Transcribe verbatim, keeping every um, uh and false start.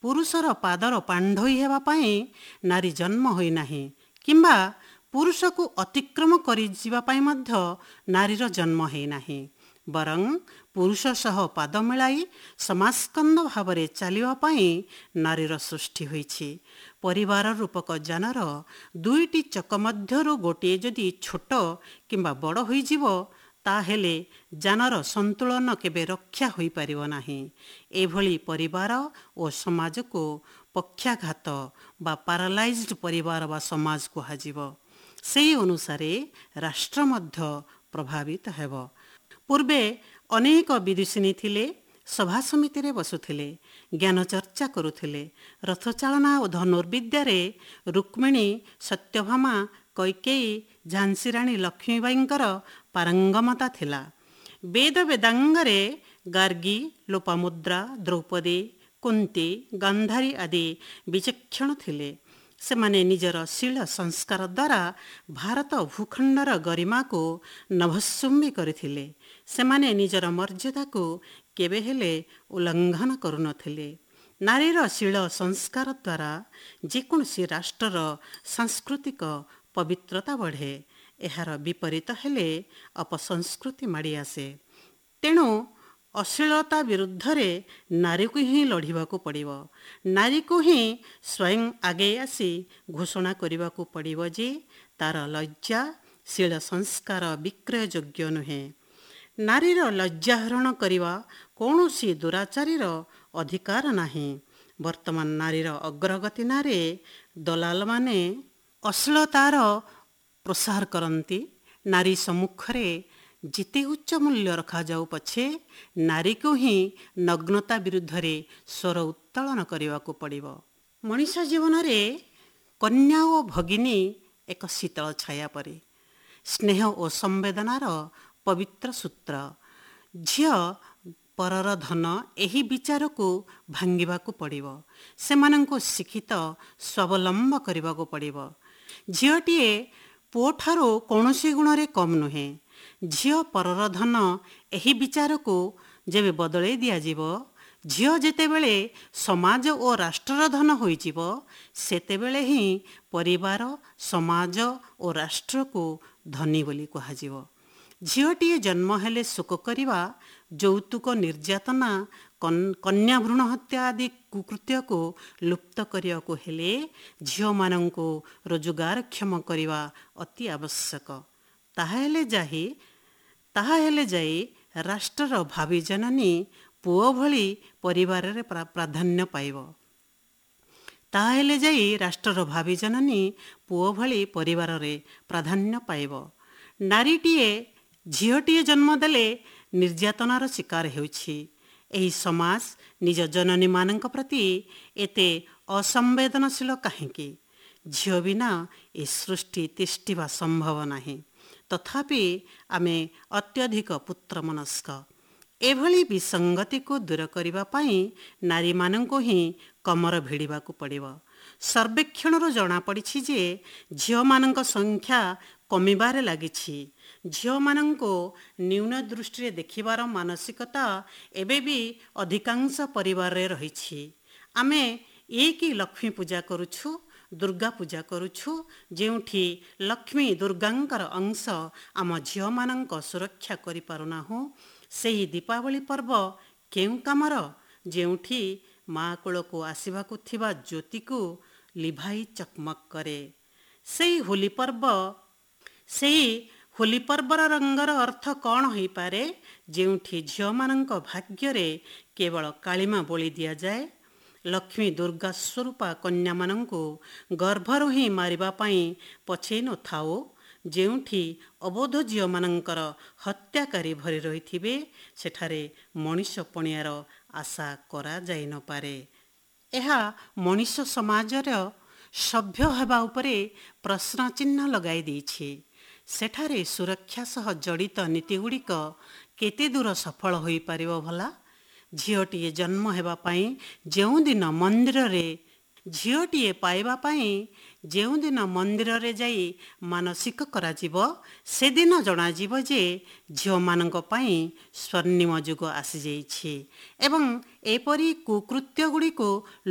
ପୁରୁଷର ପାଦର ପାଣ୍ଡୋଇ ହେବା ପାଇଁ ନାରୀ ଜନ୍ମ ହୋଇନାହିଁ କିମ୍ବା ପୁରୁଷକୁ ଅତିକ୍ରମ କରିଯିବା ପାଇଁ ମଧ୍ୟ ନାରୀର ଜନ୍ମ ହୋଇନାହିଁ। ବରଂ ପୁରୁଷ ସହ ପାଦ ମିଳାଇ ସମାସ୍କନ୍ଦ ଭାବରେ ଚାଲିବା ପାଇଁ ନାରୀର ସୃଷ୍ଟି ହୋଇଛି। ପରିବାର ରୂପକ ଯାନର ଦୁଇଟି ଚକ ମଧ୍ୟରୁ ଗୋଟିଏ ଯଦି ଛୋଟ କିମ୍ବା ବଡ଼ ହୋଇଯିବ ତାହେଲେ ଯାନର ସନ୍ତୁଳନ କେବେ ରକ୍ଷା ହୋଇପାରିବ ନାହିଁ। ଏଭଳି ପରିବାର ଓ ସମାଜକୁ ପକ୍ଷାଘାତ ବା ପାରାଲାଇଜ୍ଡ ପରିବାର ବା ସମାଜ କୁହାଯିବ। ସେହି ଅନୁସାରେ ରାଷ୍ଟ୍ର ମଧ୍ୟ ପ୍ରଭାବିତ ହେବ। ପୂର୍ବେ ଅନେକ ବିଦୁଷିନୀ ଥିଲେ, ସଭା ସମିତିରେ ବସୁଥିଲେ, ଜ୍ଞାନ ଚର୍ଚ୍ଚା କରୁଥିଲେ। ରଥଚାଳନା ଓ ଧନୁର୍ବିଦ୍ୟାରେ ରୁକ୍ମିଣୀ, ସତ୍ୟଭାମା, କୈକେୟୀ, ଝାନ୍ସୀ ରାଣୀ ଲକ୍ଷ୍ମୀବାଈଙ୍କର ପାରଙ୍ଗମତା ଥିଲା। ବେଦ ବେଦାଙ୍ଗରେ ଗାର୍ଗୀ, ଲୋପାମୁଦ୍ରା, ଦ୍ରୌପଦୀ, କୁନ୍ତୀ, ଗାନ୍ଧାରୀ ଆଦି ବିଚକ୍ଷଣ ଥିଲେ। ସେମାନେ ନିଜର ଶୀଳ ସଂସ୍କାର ଦ୍ୱାରା ଭାରତ ଭୂଖଣ୍ଡର ଗରିମାକୁ ନଭସ୍ସୁମ୍ବି କରିଥିଲେ। ସେମାନେ ନିଜର ମର୍ଯ୍ୟାଦାକୁ କେବେ ହେଲେ ଉଲ୍ଲଙ୍ଘନ କରୁନଥିଲେ। ନାରୀର ଶୀଳ ସଂସ୍କାର ଦ୍ୱାରା ଯେକୌଣସି ରାଷ୍ଟ୍ରର ସାଂସ୍କୃତିକ ପବିତ୍ରତା ବଢ଼େ। ଏହାର ବିପରୀତ ହେଲେ ଅପସଂସ୍କୃତି ମାଡ଼ି ଆସେ। ତେଣୁ ଅଶ୍ଳୀଳତା ବିରୁଦ୍ଧରେ ନାରୀକୁ ହିଁ ଲଢ଼ିବାକୁ ପଡ଼ିବ। ନାରୀକୁ ହିଁ ସ୍ୱୟଂ ଆଗେଇ ଆସି ଘୋଷଣା କରିବାକୁ ପଡ଼ିବ ଯେ ତାର ଲଜ୍ଜା ଶୀଳ ସଂସ୍କାର ବିକ୍ରୟଯୋଗ୍ୟ ନୁହେଁ। ନାରୀର ଲଜ୍ଜା ହରଣ କରିବା କୌଣସି ଦୁରାଚାରୀର ଅଧିକାର ନାହିଁ। ବର୍ତ୍ତମାନ ନାରୀର ଅଗ୍ରଗତି ନାଁରେ ଦଲାଲମାନେ ଅଶ୍ଳୀଳତାର ପ୍ରସାର କରନ୍ତି। ନାରୀ ସମ୍ମୁଖରେ ଯେତେ ଉଚ୍ଚ ମୂଲ୍ୟ ରଖାଯାଉ ପଛେ ନାରୀକୁ ହିଁ ନଗ୍ନତା ବିରୁଦ୍ଧରେ ସ୍ୱର ଉତ୍ତୋଳନ କରିବାକୁ ପଡ଼ିବ। ମଣିଷ ଜୀବନରେ କନ୍ୟା ଓ ଭଗିନୀ ଏକ ଶୀତଳ ଛାୟା ପରି, ସ୍ନେହ ଓ ସମ୍ବେଦନାର ପବିତ୍ର ସୂତ୍ର। ଝିଅ ପରର ଧନ ଏହି ବିଚାରକୁ ଭାଙ୍ଗିବାକୁ ପଡ଼ିବ। ସେମାନଙ୍କୁ ଶିକ୍ଷିତ ସ୍ୱାବଲମ୍ବ କରିବାକୁ ପଡ଼ିବ। ଝିଅଟିଏ ପୁଅଠାରୁ କୌଣସି ଗୁଣରେ କମ୍ ନୁହେଁ। ଝିଅ ପରର ଧନ ଏହି ବିଚାରକୁ ଯେବେ ବଦଳେଇ ଦିଆଯିବ, ଝିଅ ଯେତେବେଳେ ସମାଜ ଓ ରାଷ୍ଟ୍ରର ଧନ ହୋଇଯିବ, ସେତେବେଳେ ହିଁ ପରିବାର, ସମାଜ ଓ ରାଷ୍ଟ୍ରକୁ ଧନୀ ବୋଲି କୁହାଯିବ। ଝିଅଟିଏ ଜନ୍ମ ହେଲେ ଶୋକ କରିବା, ଯୌତୁକ, ନିର୍ଯାତନା, କନ୍ୟା ଭ୍ରୂଣ ହତ୍ୟା ଆଦି କୁକୃତ୍ୟକୁ ଲୁପ୍ତ କରିବାକୁ ହେଲେ ଝିଅମାନଙ୍କୁ ରୋଜଗାରକ୍ଷମ କରିବା ଅତି ଆବଶ୍ୟକ। ତାହାହେଲେ ଯାଇ ତାହାହେଲେ ଯାଇ ରାଷ୍ଟ୍ରର ଭାବୀ ଜନନୀ ପୁଅ ଭଳି ପରିବାରରେ ପ୍ରାଧାନ୍ୟ ପାଇବ। ତାହାହେଲେ ଯାଇ ରାଷ୍ଟ୍ରର ଭାବୀ ଜନନୀ ପୁଅ ଭଳି ପରିବାରରେ ପ୍ରାଧାନ୍ୟ ପାଇବ। ନାରୀଟିଏ ଝିଅଟିଏ ଜନ୍ମ ଦେଲେ ନିର୍ଯାତନାର ଶିକାର ହେଉଛି। ଏହି ସମାଜ ନିଜ ଜନନୀମାନଙ୍କ ପ୍ରତି ଏତେ ଅସମ୍ବେଦନଶୀଳ କାହିଁକି? ଝିଅ ବିନା ଏ ସୃଷ୍ଟି ତିଷ୍ଠିବା ସମ୍ଭବ ନାହିଁ। ତଥାପି ଆମେ ଅତ୍ୟଧିକ ପୁତ୍ରମନସ୍କ। ଏଭଳି ବିସଙ୍ଗତିକୁ ଦୂର କରିବା ପାଇଁ ନାରୀମାନଙ୍କୁ ହିଁ କମର ଭିଡ଼ିବାକୁ ପଡ଼ିବ। ସର୍ବେକ୍ଷଣରୁ ଜଣାପଡ଼ିଛି ଯେ ଝିଅମାନଙ୍କ ସଂଖ୍ୟା କମିବାରେ ଲାଗିଛି। ଝିଅମାନଙ୍କୁ ନ୍ୟୁନ ଦୃଷ୍ଟିରେ ଦେଖିବାର ମାନସିକତା ଏବେ ବି ଅଧିକାଂଶ ପରିବାରରେ ରହିଛି। ଆମେ ଏ କି ଲକ୍ଷ୍ମୀ ପୂଜା କରୁଛୁ, ଦୁର୍ଗା ପୂଜା କରୁଛୁ, ଯେଉଁଠି ଲକ୍ଷ୍ମୀ ଦୁର୍ଗାଙ୍କର ଅଂଶ ଆମ ଝିଅମାନଙ୍କ ସୁରକ୍ଷା କରିପାରୁନାହୁଁ। ସେହି ଦୀପାବଳି ପର୍ବ କେଉଁ କାମର, ଯେଉଁଠି ମା କୋଳକୁ ଆସିବାକୁ ଥିବା ଜ୍ୟୋତିକୁ ଲିଭାଇ ଚକମକ କରେ? ସେହି ହୋଲି ପର୍ବ ସେହି ହୋଲି ପର୍ବର ରଙ୍ଗର ଅର୍ଥ କ'ଣ ହୋଇପାରେ, ଯେଉଁଠି ଝିଅମାନଙ୍କ ଭାଗ୍ୟରେ କେବଳ କାଳିମା ବଳି ଦିଆଯାଏ? ଲକ୍ଷ୍ମୀ ଦୁର୍ଗା ସ୍ୱରୂପା କନ୍ୟାମାନଙ୍କୁ ଗର୍ଭରୁ ହିଁ ମାରିବା ପାଇଁ ପଛେଇ ନଥାଉ। ଯେଉଁଠି ଅବୋଧ ଝିଅମାନଙ୍କର ହତ୍ୟାକାରୀ ଭରି ରହିଥିବେ, ସେଠାରେ ମଣିଷ ପଣିଆର ଆଶା କରାଯାଇ ନପାରେ। ଏହା ମଣିଷ ସମାଜର ସଭ୍ୟ ହେବା ଉପରେ ପ୍ରଶ୍ନ ଚିହ୍ନ ଲଗାଇ ଦେଇଛି। ସେଠାରେ ସୁରକ୍ଷା ସହ ଜଡ଼ିତ ନୀତିଗୁଡ଼ିକ କେତେ ଦୂର ସଫଳ ହୋଇପାରିବ ଭଲା? ଝିଅଟିଏ ଜନ୍ମ ହେବା ପାଇଁ ଯେଉଁଦିନ ମନ୍ଦିରରେ ଝିଅଟିଏ ପାଇବା ପାଇଁ ଯେଉଁଦିନ ମନ୍ଦିରରେ ଯାଇ ମାନସିକ କରାଯିବ, ସେଦିନ ଜଣାଯିବ ଯେ ଝିଅମାନଙ୍କ ପାଇଁ ସ୍ୱର୍ଣ୍ଣିମ ଯୁଗ ଆସିଯାଇଛି ଏବଂ ଏପରି କୁକୃତ୍ୟଗୁଡ଼ିକୁ